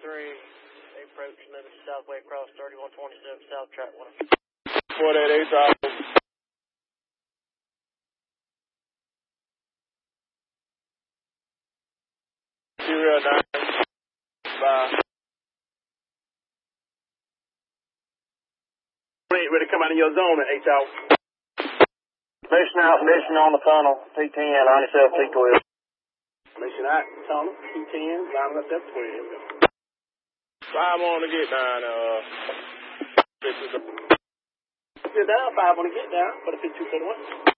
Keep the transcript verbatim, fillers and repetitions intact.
three, approach limits southway across thirty-one twenty-seven South Track one. four eight eight, Bravo. Zero nine, bye. Ready to come out of your zone at H out. Mission out, mission on the tunnel, T ten, line yourself, T twelve. Mission out, tunnel, T ten, line up, F twelve. Five on to get down, uh, this is a... Get down, five on to get down, for the fifty-two forty-one.